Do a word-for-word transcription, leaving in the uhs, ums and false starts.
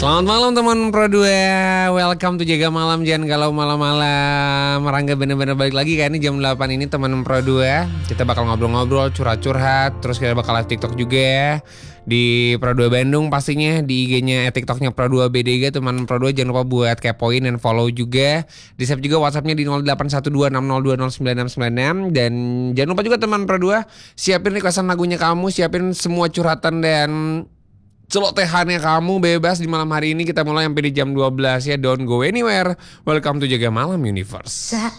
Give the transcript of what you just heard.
Selamat malam teman Pro dua. Welcome to Jaga Malam. Jangan galau malam-malam. Rangga bener-bener balik lagi kan. Ini jam delapan ini teman Pro dua. Kita bakal ngobrol-ngobrol, curhat-curhat. Terus kita bakal live TikTok juga ya. Di Pro dua Bandung pastinya. Di I G-nya, eh, TikToknya Pro dua B D G. Teman Pro dua jangan lupa buat kepoin dan follow juga. Di save juga WhatsAppnya di nol delapan satu dua enam nol dua nol sembilan enam sembilan enam. Dan jangan lupa juga teman Pro dua, siapin requestan lagunya kamu. Siapin semua curhatan dan celotehannya kamu bebas di malam hari ini. Kita mulai sampai di jam dua belas ya. Don't go anywhere. Welcome to Jaga Malam Universe. Saat